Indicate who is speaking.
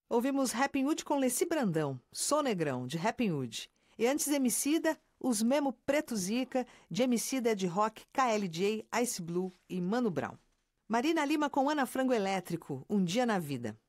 Speaker 1: Ouvimos Rappin' Hood com Leci Brandão, Sou Negrão, de Rappin' Hood. E antes Emicida, Os Memo Preto Zica, de Emicida, Ed Rock, KLJ, Ice Blue e Mano Brown. Marina Lima com Ana Frango Elétrico, Um Dia na Vida.